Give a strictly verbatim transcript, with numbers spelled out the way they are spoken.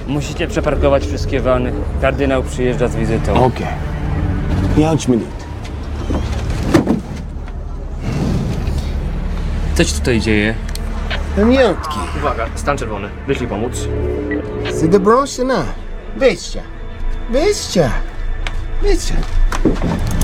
Musicie przeparkować wszystkie wany. Kardynał przyjeżdża z wizytą. Okej. pięć minut. Co ci tutaj dzieje? Pamiątki. Uwaga, stan czerwony. Wyszli pomóc. Z dobrą się na. Wyjścia. Wyjścia. Wyjścia.